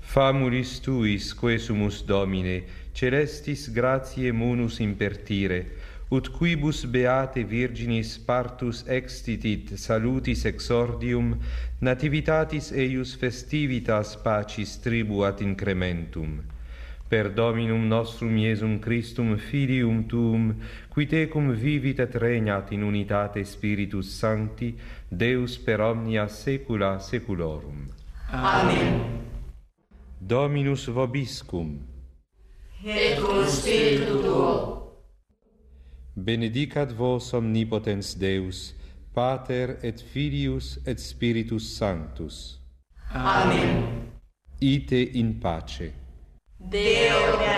Famulis tuis, quesumus Domine, celestis gratiae munus impertire, ut quibus beate virginis partus extitit salutis exordium, nativitatis eius festivitas pacis tribuat incrementum. Per Dominum nostrum Iesum Christum, Filium Tuum, qui tecum vivit et regnat in unitate Spiritus Sancti, Deus per omnia saecula saeculorum. Amen. Dominus vobiscum. Et cum spiritu tuo. Benedicat vos omnipotens Deus, Pater et Filius et Spiritus Sanctus. Amen. Ite in pace. Deo